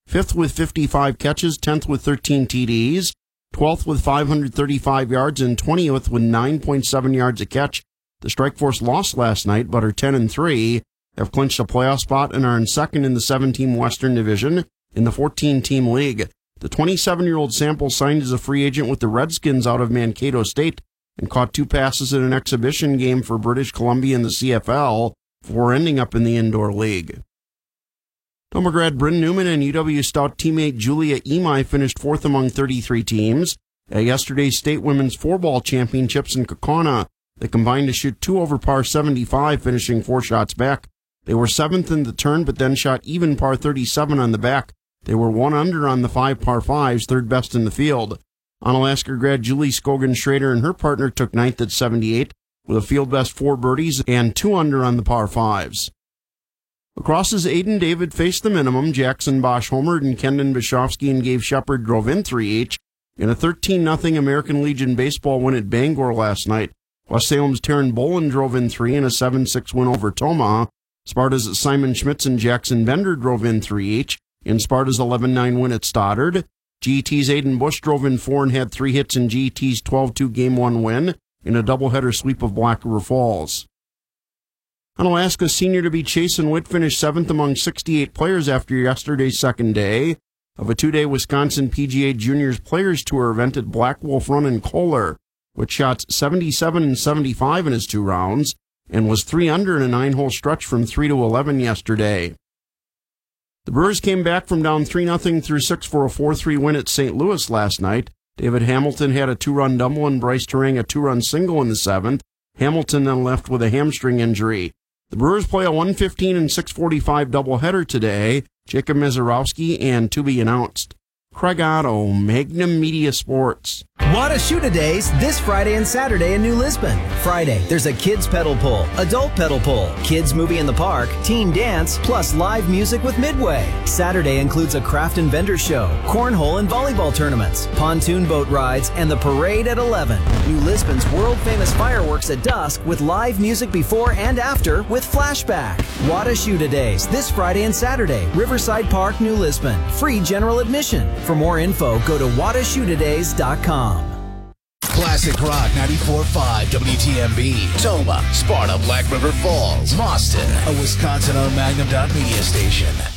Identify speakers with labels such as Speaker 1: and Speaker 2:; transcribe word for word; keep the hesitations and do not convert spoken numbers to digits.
Speaker 1: fifth with fifty-five catches, tenth with thirteen T Ds, twelfth with five hundred thirty-five yards, and twentieth with nine point seven yards a catch. The Strikeforce lost last night, but are ten and three, have clinched a playoff spot, and are in second in the seven-team Western Division in the fourteen-team league. The twenty-seven-year-old Sample signed as a free agent with the Redskins out of Mankato State and caught two passes in an exhibition game for British Columbia in the C F L before ending up in the indoor league. Tomah grad Bryn Newman and U W Stout teammate Julia Imai finished fourth among thirty-three teams at yesterday's State Women's Four-Ball Championships in Kaukauna. They combined to shoot two over par seventy-five, finishing four shots back. They were seventh in the turn, but then shot even par thirty-seven on the back. They were one under on the five par fives, third best in the field. Onalaska grad Julie Scogan Schrader and her partner took ninth at seventy-eight, with a field best four birdies and two under on the par fives. Lacrosse's Aiden David faced the minimum. Jackson Bosch homered, and Kendon Bishofsky and Gabe Shepard drove in three each in a thirteen nothing American Legion baseball win at Bangor last night. West Salem's Taryn Bolin drove in three in a seven six win over Tomah. Sparta's Simon Schmitz and Jackson Bender drove in three each in Sparta's eleven nine win at Stoddard. G E T's Aiden Bush drove in four and had three hits in G E T's twelve two game one win in a doubleheader sweep of Black River Falls. Onalaska's senior-to-be Chasen Witt finished seventh among sixty-eight players after yesterday's second day of a two-day Wisconsin P G A Juniors Players Tour event at Black Wolf Run in Kohler, which shot seventy-seven and seventy-five in his two rounds and was three under in a nine-hole stretch from three to eleven yesterday. The Brewers came back from down three nothing through six for a four three win at Saint Louis last night. David Hamilton had a two-run double and Bryce Terang a two-run single in the seventh. Hamilton then left with a hamstring injury. The Brewers play a one fifteen and six forty-five doubleheader today. Jacob Mezarowski and to be announced. Craig Otto, Magnum Media Sports.
Speaker 2: Wada Shoota Days this Friday and Saturday in New Lisbon. Friday, there's a kids pedal pull, adult pedal pull, kids movie in the park, teen dance, plus live music with Midway. Saturday includes a craft and vendor show, cornhole and volleyball tournaments, pontoon boat rides, and the parade at eleven. New Lisbon's world-famous fireworks at dusk with live music before and after with Flashback. Wada Shoota Days this Friday and Saturday, Riverside Park, New Lisbon. Free general admission. For more info, go to wada shoota days dot com.
Speaker 3: Classic Rock ninety-four point five W T M B, Tomah, Sparta, Black River Falls, Boston, a Wisconsin-owned Magnum Media station.